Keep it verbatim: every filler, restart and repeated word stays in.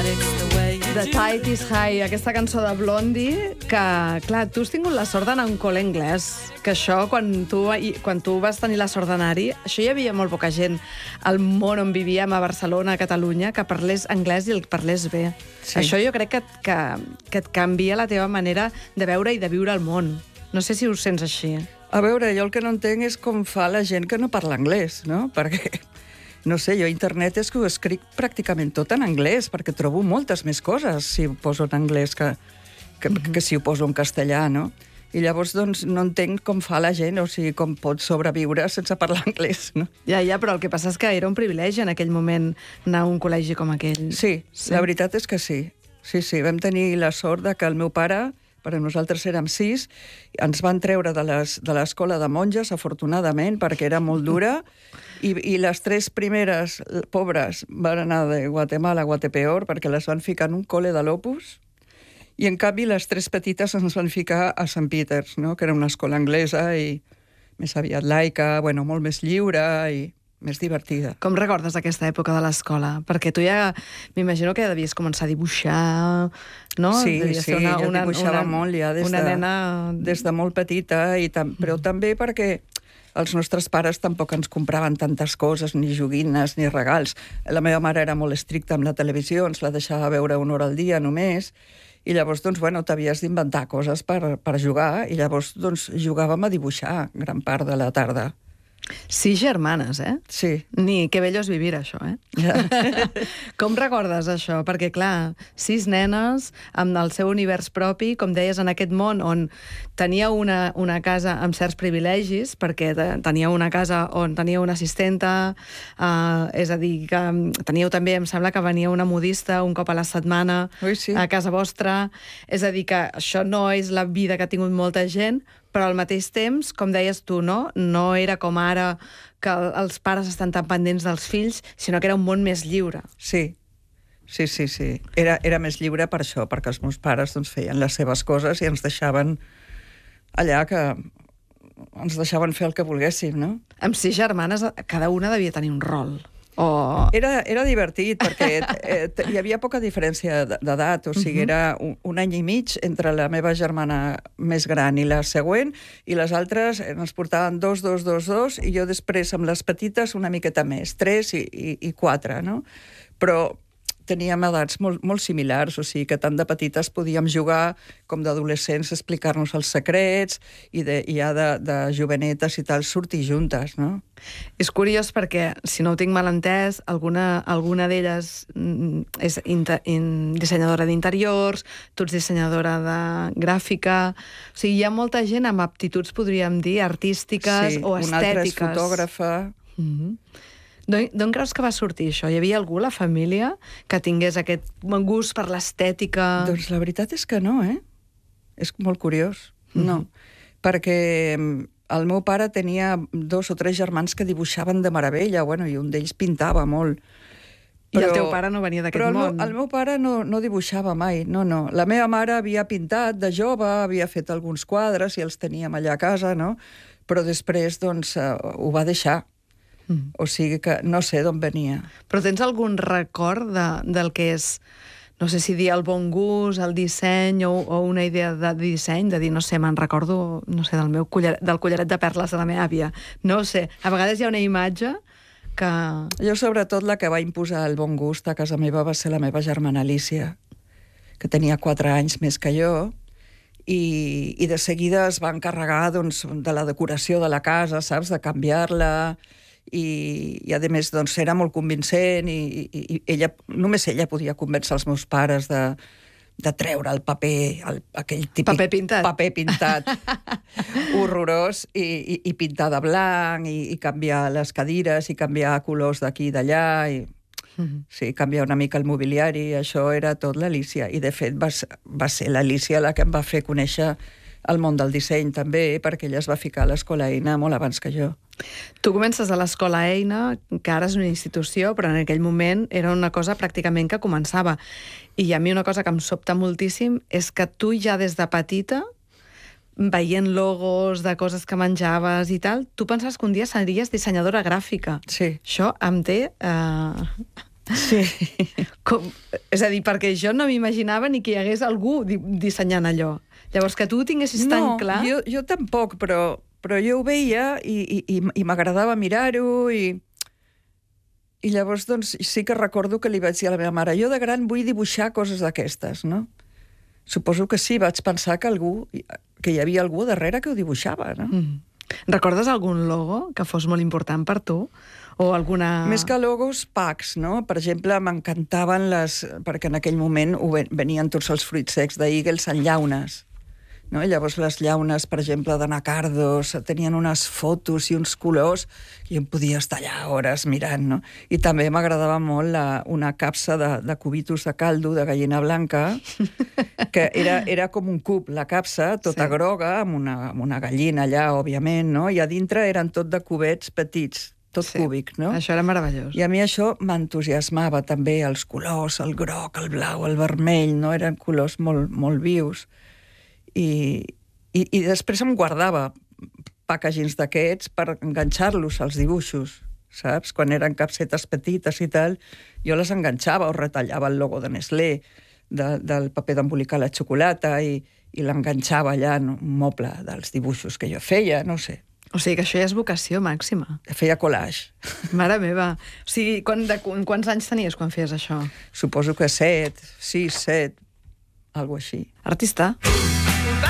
The Tide is High, aquesta cançó de Blondie, que, clar, tu has tingut la sort d'anar a un col·le anglès, que això, quan tu, quan tu vas tenir la sort d'anar-hi, això hi havia molt poca gent al món on vivíem, a Barcelona, a Catalunya, que parlés anglès i el parlés bé. Sí. Això jo crec que, que, que et canvia la teva manera de veure i de viure el món. No sé si ho sents així. A veure, jo el que no entenc és com fa la gent que no parla anglès, no? Perquè... No sé, jo a internet és que ho escric pràcticament tot en anglès, perquè trobo moltes més coses si ho poso en anglès que, que, mm-hmm. que si ho poso en castellà, no? I llavors, doncs, no entenc com fa la gent, o sigui, com pot sobreviure sense parlar anglès, no? Ja, ja, però el que passa és que era un privilegi en aquell moment anar a un col·legi com aquell. Sí, sí, la veritat és que sí. Sí, sí, vam tenir la sort de que el meu pare... Perquè nosaltres érem sis, ens van treure de l'escola de monges, afortunadament, perquè era molt dura, i, i les tres primeres pobres van anar de Guatemala a Guatepeor perquè les van ficar en un col·le de l'Opus, i en canvi les tres petites ens van ficar a Sant Peters, no? Que era una escola anglesa i més aviat laica, bueno, molt més lliure i més divertida. Com recordes aquesta època de l'escola? Perquè tu ja, m'imagino que ja devies començar a dibuixar, no? Sí, Devies sí, una, jo una, dibuixava una, molt ja des, una de, nena... des de molt petita, i tam però també perquè els nostres pares tampoc ens compraven tantes coses, ni joguines, ni regals. La meva mare era molt estricta amb la televisió, ens la deixava veure una hora al dia només, i llavors, doncs, bueno, t'havies d'inventar coses per, per jugar, i llavors, doncs, jugàvem a dibuixar gran part de la tarda. Sis germanes, eh? Sí. Ni que bello és vivir, això, eh? Ja. Com recordes això? Perquè, clar, sis nenes amb el seu univers propi, com deies, en aquest món on teníeu una, una casa amb certs privilegis, perquè teníeu una casa on teníeu una assistenta, eh, és a dir, que teníeu també, em sembla que venia una modista un cop a la setmana Ui, sí. a casa vostra. És a dir, que això no és la vida que ha tingut molta gent, però al mateix temps, com deies tu, no? No era com ara que els pares estan tan pendents dels fills, sinó que era un món més lliure. Sí, sí, sí, sí. Era, era més lliure per això, perquè els meus pares doncs, feien les seves coses i ens deixaven allà que ens deixaven fer el que volguéssim, no? Amb sis germanes, cada una devia tenir un rol. O... Era, era divertit, perquè eh, hi havia poca diferència d'edat, o sigui, Uh-huh. era un, un any i mig entre la meva germana més gran i la següent, i les altres ens portaven dos, dos, dos, dos, i jo després amb les petites una miqueta més, tres i, i, i quatre, no? Però teníem edats molt, molt similars, o sigui que tant de petites podíem jugar com d'adolescents, explicar-nos els secrets, i, de, i ja de, de jovenetes i tal, sortir juntes, no? És curiós perquè, si no ho tinc mal entès, alguna, alguna d'elles és inter, in, dissenyadora d'interiors, tu ets dissenyadora de gràfica... O sigui, hi ha molta gent amb aptituds, podríem dir, artístiques sí, o estètiques. Sí, una altra és fotògrafa. Mm-hmm. D'on creus que va sortir això? Hi havia algú a la família que tingués aquest gust per l'estètica? Doncs la veritat és que no, eh? És molt curiós. Mm-hmm. No, perquè el meu pare tenia dos o tres germans que dibuixaven de meravella, bueno, i un d'ells pintava molt. Però, I el teu pare no venia d'aquest món? Però el meu pare no, no dibuixava mai, no, no. La meva mare havia pintat de jove, havia fet alguns quadres i els teníem allà a casa, no? Però després, doncs, ho va deixar. Mm. O sigui que no sé d'on venia. Però tens algun record de, del que és, no sé si dir el bon gust, el disseny o, o una idea de disseny, de dir, no sé, me'n recordo, no sé, del meu collaret, del collaret de perles de la meva àvia. No ho sé, a vegades hi ha una imatge que... Jo, sobretot, la que va imposar el bon gust a casa meva va ser la meva germana Alicia, que tenia quatre anys més que jo, i, i de seguida es va encarregar, doncs, de la decoració de la casa, saps?, de canviar-la... I, i a més, doncs, era molt convincent i, i, i ella, només ella podia convèncer els meus pares de, de treure el paper, el, aquell típic paper pintat, paper pintat horrorós i, i, i pintar de blanc i, i canviar les cadires i canviar colors d'aquí i d'allà i mm-hmm. sí, canviar una mica el mobiliari, això era tot l'Alicia i de fet va, va ser l'Alicia la que em va fer conèixer el món del disseny també, perquè ella es va ficar a l'escola Eina molt abans que jo. Tu comences a l'escola Eina, que ara és una institució, però en aquell moment era una cosa pràcticament que començava. I a mi una cosa que em sobta moltíssim és que tu ja des de petita, veient logos de coses que menjaves i tal, tu pensaves que un dia series dissenyadora gràfica. Sí. Això em té... Eh... Sí. Com, és a dir, perquè jo no m'imaginava ni que hi hagués algú di dissenyant allò. Llavors, que tu ho tinguessis no, tan clar... No, jo, jo tampoc, però, però jo ho veia i, i, i, i m'agradava mirar-ho i... I llavors, doncs, sí que recordo que li vaig dir a la meva mare, jo de gran vull dibuixar coses d'aquestes, no? Suposo que sí, vaig pensar que algú, que hi havia algú darrere que ho dibuixava, no? Mm. Recordes algun logo que fos molt important per tu? O alguna... Més que logos, packs, no? Per exemple, m'encantaven les... Perquè en aquell moment venien tots els fruits secs d'Eagles en llaunes. No? I llavors les llaunes, per exemple, d'anacardos, tenien unes fotos i uns colors i em podia estar allà hores mirant, no? I també m'agradava molt la, una capsa de, de cubitos de caldo de gallina blanca, que era, era com un cub, la capsa, tota sí. groga, amb una, amb una gallina allà, òbviament, no? I a dintre eren tot de cubets petits, tot sí, cúbic, no? Això era meravellós. I a mi això m'entusiasmava també, els colors, el groc, el blau, el vermell, no? Eren colors molt, molt vius. I, i, i després em guardava packagings d'aquests per enganxar-los als dibuixos, saps? Quan eren capsetes petites i tal, jo les enganxava o retallava el logo de Nestlé, de, del paper d'embolicar la xocolata i, i l'enganxava allà en un moble dels dibuixos que jo feia, no sé. O sigui que això ja és vocació màxima. Feia collage. Mare meva. O sigui, quan, de, quants anys tenies quan feies això? Suposo que set, sis, set, algo així. Artista.